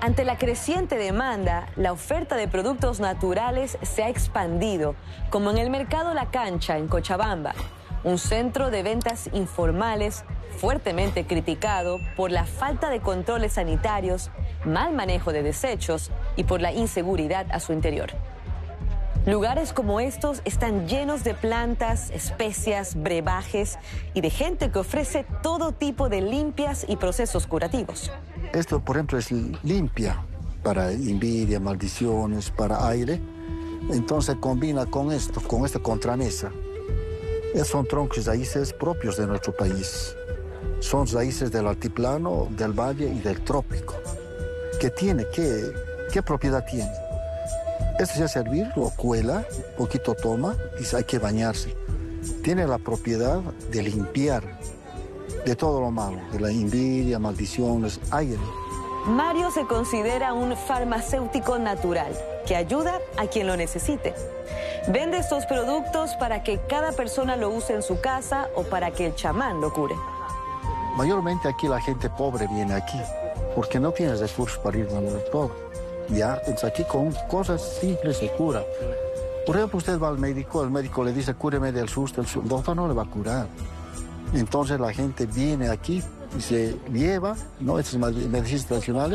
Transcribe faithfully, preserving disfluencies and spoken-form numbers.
Ante la creciente demanda, la oferta de productos naturales se ha expandido, como en el Mercado La Cancha, en Cochabamba, un centro de ventas informales fuertemente criticado por la falta de controles sanitarios, mal manejo de desechos y por la inseguridad a su interior. Lugares como estos están llenos de plantas, especias, brebajes y de gente que ofrece todo tipo de limpias y procesos curativos. Esto, por ejemplo, es limpia para envidia, maldiciones, para aire. Entonces combina con esto, con esta contramesa. Son troncos raíces propios de nuestro país. Son raíces del altiplano, del valle y del trópico. ¿Qué tiene? ¿Qué, qué propiedad tiene? Esto ya servir, lo cuela, poquito toma y hay que bañarse. Tiene la propiedad de limpiar de todo lo malo, de la envidia, maldiciones, aire. Mario se considera un farmacéutico natural que ayuda a quien lo necesite. Vende estos productos para que cada persona lo use en su casa o para que el chamán lo cure. Mayormente aquí la gente pobre viene aquí porque no tiene recursos para ir donde todo. Ya, entonces aquí con cosas simples se cura. Por ejemplo, usted va al médico, el médico le dice, cúreme del susto, el doctor no le va a curar. Entonces la gente viene aquí y se lleva, ¿no?, estas medicinas tradicionales.